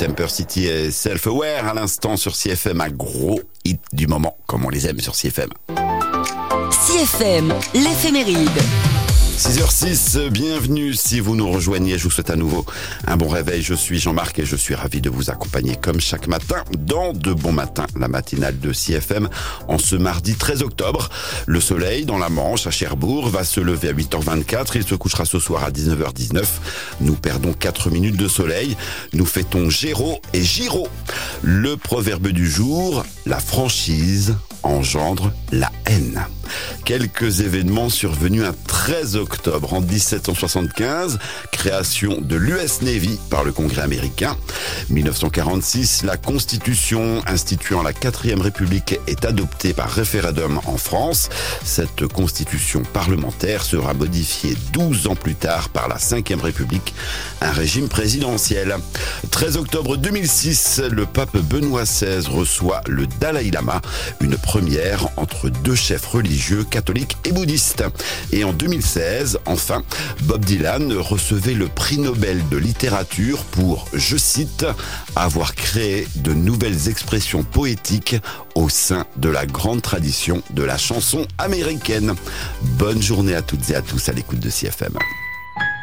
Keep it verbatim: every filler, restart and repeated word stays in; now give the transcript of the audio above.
Temper City et Self-Aware à l'instant sur C F M, un gros hit du moment, comme on les aime sur C F M. C F M, l'éphéméride. six heures six, bienvenue si vous nous rejoignez, je vous souhaite à nouveau un bon réveil. Je suis Jean-Marc et je suis ravi de vous accompagner comme chaque matin dans De Bon Matin, la matinale de C F M en ce mardi treize octobre. Le soleil dans la Manche à Cherbourg va se lever à huit heures vingt-quatre, il se couchera ce soir à dix-neuf heures dix-neuf. Nous perdons quatre minutes de soleil, nous fêtons Géraud et Giraud. Le proverbe du jour, la franchise engendre la haine. Quelques événements survenus un treize octobre en dix-sept cent soixante-quinze, création de l'U S Navy par le Congrès américain. dix-neuf cent quarante-six, la Constitution instituant la quatrième République est adoptée par référendum en France. Cette Constitution parlementaire sera modifiée douze ans plus tard par la cinquième République, un régime présidentiel. treize octobre deux mille six, le pape Benoît seize reçoit le Dalai Lama, une première entre deux chefs religieux catholiques et bouddhistes. Et en deux mille seize, enfin, Bob Dylan recevait le prix Nobel de littérature pour, je cite, avoir créé de nouvelles expressions poétiques au sein de la grande tradition de la chanson américaine. Bonne journée à toutes et à tous à l'écoute de C F M.